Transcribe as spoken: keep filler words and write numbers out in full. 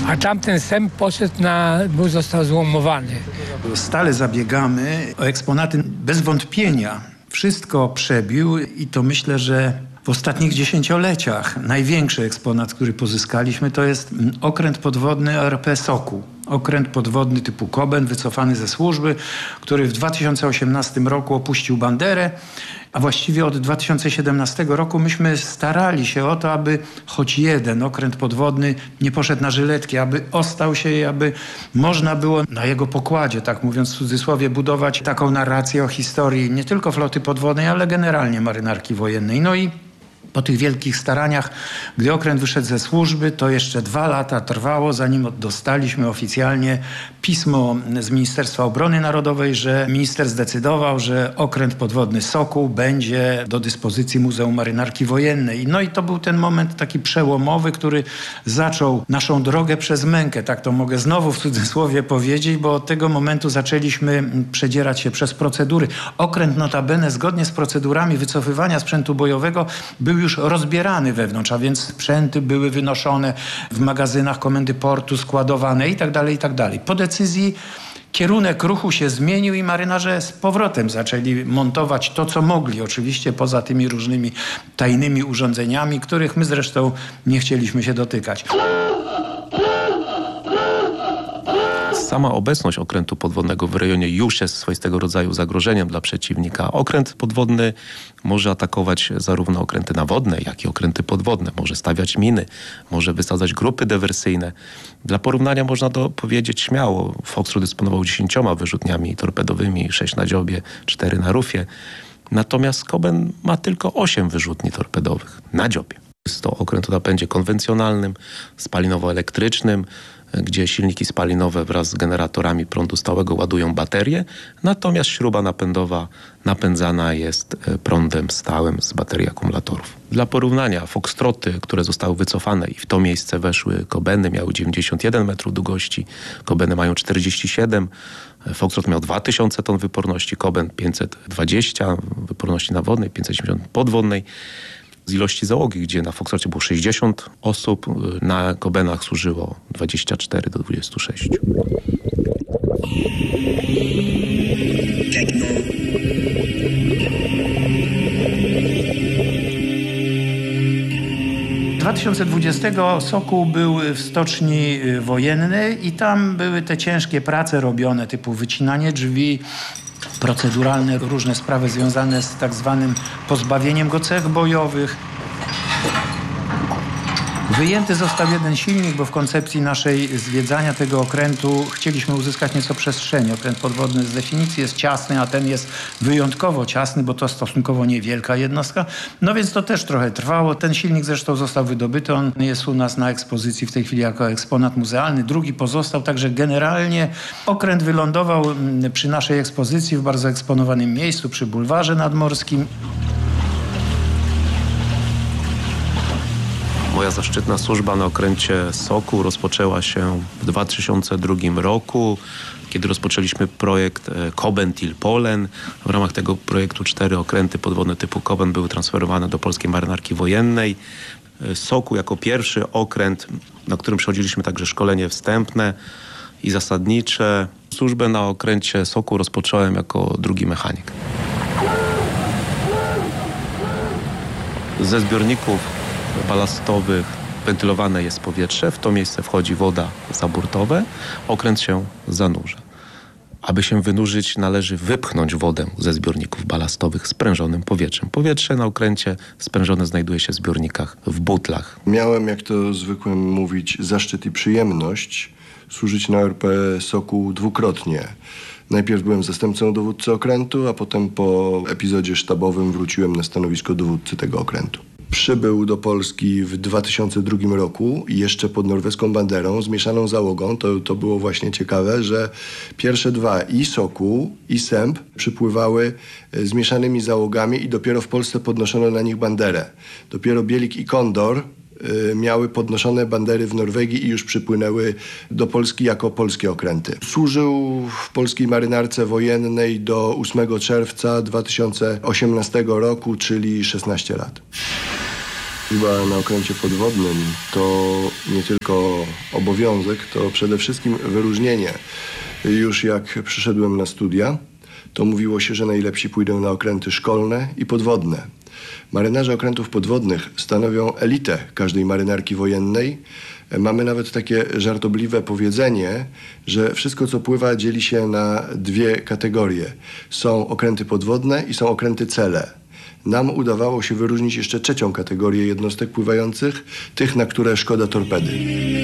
A tamten sęp poszedł na, był, został złomowany. Stale zabiegamy o eksponaty bez wątpienia. Wszystko przebił i to myślę, że w ostatnich dziesięcioleciach największy eksponat, który pozyskaliśmy, to jest okręt podwodny O R P Sokół. Okręt podwodny typu Koben, wycofany ze służby, który w dwa tysiące osiemnastym roku opuścił banderę, a właściwie od dwa tysiące siedemnastego roku myśmy starali się o to, aby choć jeden okręt podwodny nie poszedł na żyletki, aby ostał się i aby można było na jego pokładzie, tak mówiąc w cudzysłowie, budować taką narrację o historii nie tylko floty podwodnej, ale generalnie marynarki wojennej. No i po tych wielkich staraniach, gdy okręt wyszedł ze służby, to jeszcze dwa lata trwało, zanim dostaliśmy oficjalnie pismo z Ministerstwa Obrony Narodowej, że minister zdecydował, że okręt podwodny Sokół będzie do dyspozycji Muzeum Marynarki Wojennej. No i to był ten moment taki przełomowy, który zaczął naszą drogę przez mękę, tak to mogę znowu w cudzysłowie powiedzieć, bo od tego momentu zaczęliśmy przedzierać się przez procedury. Okręt notabene zgodnie z procedurami wycofywania sprzętu bojowego był już rozbierany wewnątrz, a więc sprzęty były wynoszone w magazynach komendy portu, składowane i tak dalej, i tak dalej. Po decyzji kierunek ruchu się zmienił i marynarze z powrotem zaczęli montować to, co mogli. Oczywiście poza tymi różnymi tajnymi urządzeniami, których my zresztą nie chcieliśmy się dotykać. Sama obecność okrętu podwodnego w rejonie już jest swoistego rodzaju zagrożeniem dla przeciwnika. Okręt podwodny może atakować zarówno okręty nawodne, jak i okręty podwodne. Może stawiać miny, może wysadzać grupy dywersyjne. Dla porównania można to powiedzieć śmiało. Foxtrot dysponował dziesięcioma wyrzutniami torpedowymi, sześć na dziobie, cztery na rufie. Natomiast Koben ma tylko osiem wyrzutni torpedowych na dziobie. Jest to okręt o napędzie konwencjonalnym, spalinowo-elektrycznym, gdzie silniki spalinowe wraz z generatorami prądu stałego ładują baterie, natomiast śruba napędowa napędzana jest prądem stałym z baterii akumulatorów. Dla porównania Foxtroty, które zostały wycofane i w to miejsce weszły Kobeny, miały dziewięćdziesiąt jeden metrów długości, Kobeny mają czterdzieści siedem, Foxtrot miał dwa tysiące ton wyporności, Koben pięćset dwadzieścia wyporności nawodnej, pięćset osiemdziesiąt podwodnej. Z ilości załogi, gdzie na Foxtrocie było sześćdziesiąt osób, na Kobenach służyło dwadzieścia cztery do dwudziestu sześciu. dwa tysiące dwudziestego Sokół był w stoczni wojennej i tam były te ciężkie prace robione, typu wycinanie drzwi, proceduralne różne sprawy związane z tak zwanym pozbawieniem go cech bojowych. Wyjęty został jeden silnik, bo w koncepcji naszej zwiedzania tego okrętu chcieliśmy uzyskać nieco przestrzeni. Okręt podwodny z definicji jest ciasny, a ten jest wyjątkowo ciasny, bo to stosunkowo niewielka jednostka. No więc to też trochę trwało. Ten silnik zresztą został wydobyty. On jest u nas na ekspozycji w tej chwili jako eksponat muzealny. Drugi pozostał, także generalnie okręt wylądował przy naszej ekspozycji w bardzo eksponowanym miejscu, przy bulwarze nadmorskim. Moja zaszczytna służba na okręcie Sokół rozpoczęła się w dwa tysiące drugim roku, kiedy rozpoczęliśmy projekt Koben Till Polen. W ramach tego projektu cztery okręty podwodne typu Koben były transferowane do polskiej marynarki wojennej. Sokół jako pierwszy okręt, na którym przechodziliśmy także szkolenie wstępne i zasadnicze. Służbę na okręcie Sokół rozpocząłem jako drugi mechanik. Ze zbiorników balastowych wentylowane jest powietrze, w to miejsce wchodzi woda za burtowe, okręt się zanurza. Aby się wynurzyć, należy wypchnąć wodę ze zbiorników balastowych sprężonym powietrzem. Powietrze na okręcie sprężone znajduje się w zbiornikach w butlach. Miałem, jak to zwykłem mówić, zaszczyt i przyjemność służyć na O R P Sokół dwukrotnie. Najpierw byłem zastępcą dowódcy okrętu, a potem po epizodzie sztabowym wróciłem na stanowisko dowódcy tego okrętu. Przybył do Polski w dwa tysiące drugim roku, jeszcze pod norweską banderą, z mieszaną załogą. To, to było właśnie ciekawe, że pierwsze dwa, i Sokół, i Sęp, przypływały z mieszanymi załogami i dopiero w Polsce podnoszono na nich banderę. Dopiero Bielik i Kondor y, miały podnoszone bandery w Norwegii i już przypłynęły do Polski jako polskie okręty. Służył w polskiej marynarce wojennej do ósmego czerwca dwa tysiące osiemnastego roku, czyli szesnaście lat. Służba na okręcie podwodnym to nie tylko obowiązek, to przede wszystkim wyróżnienie. Już jak przyszedłem na studia, to mówiło się, że najlepsi pójdą na okręty szkolne i podwodne. Marynarze okrętów podwodnych stanowią elitę każdej marynarki wojennej. Mamy nawet takie żartobliwe powiedzenie, że wszystko co pływa dzieli się na dwie kategorie. Są okręty podwodne i są okręty cele. Nam udawało się wyróżnić jeszcze trzecią kategorię jednostek pływających, tych, na które szkoda torpedy.